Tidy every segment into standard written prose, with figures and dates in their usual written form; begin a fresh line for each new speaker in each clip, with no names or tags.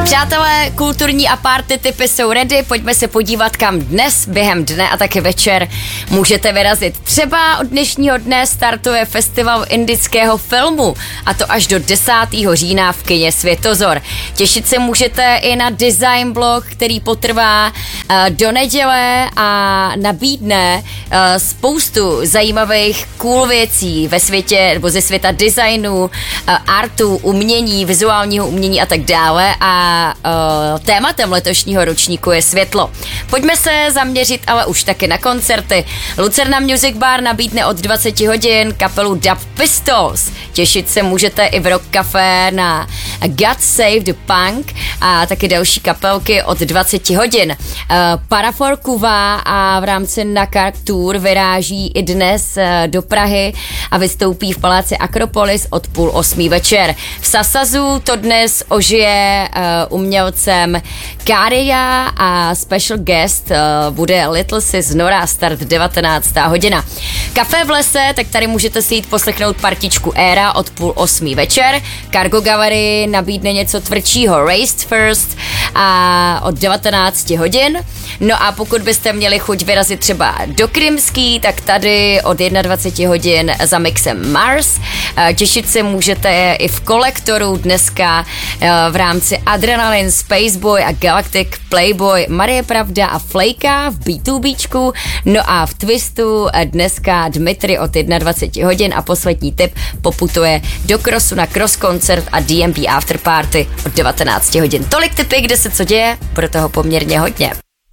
Přátelé, kulturní a party tipy jsou ready, pojďme se podívat, kam dnes, během dne a taky večer můžete vyrazit. Třeba od dnešního dne startuje festival indického filmu, a to až do 10. října v kině Světozor. Těšit se můžete i na design blog, který potrvá do neděle a nabídne spoustu zajímavých cool věcí ve světě, nebo ze světa designu, artu, umění, vizuálního umění a tak dále. A tématem letošního ročníku je světlo. Pojďme se zaměřit ale už taky na koncerty. Lucerna Music Bar nabídne od 20 hodin kapelu Dub Pistols. Těšit se můžete i v Rock Café na God Save the Punk a taky další kapelky od 20 hodin. Parafor Kuva a v rámci Nakar Tour vyráží i dnes do Prahy a vystoupí v paláci Akropolis od 7:30 večer. V Sasazu to dnes ožije umělcem Kária a special guest bude Little Sis Nora, start 19. hodina. Café v lese, tak tady můžete si jít poslechnout partičku Éra od 7:30 večer. Cargo Gallery nabídne něco tvrdšího, Raised First a od 19 hodin. No a pokud byste měli chuť vyrazit třeba do Krymský, tak tady od 21 hodin za mixem Mars. Těšit se můžete i v Kolektoru dneska v rámci Adrenaline, Spaceboy a Galactic Playboy, Marie Pravda a Flejka v B2Bčku. No a v Twistu dneska Dmitry od 21 hodin a poslední tip poputuje do Crossu na Cross koncert a DMB Afterparty od 19 hodin. Tolik tipy, kde se co děje, bude toho poměrně hodně.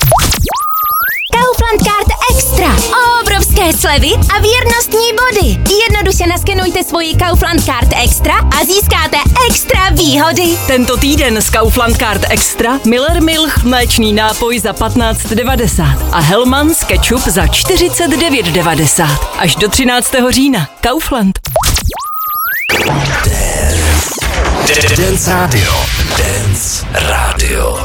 Kaufland Card Extra. Obrovské slevy a věrnostní body. Jednoduše naskenujte svoji Kaufland Card Extra a získáte extra výhody.
Tento týden z Kaufland Card Extra Miller Milch mléčný nápoj za 15,90 a Hellmann's ketchup za 49,90. Až do 13. října. Kaufland.
Dance Radio. Dance Radio.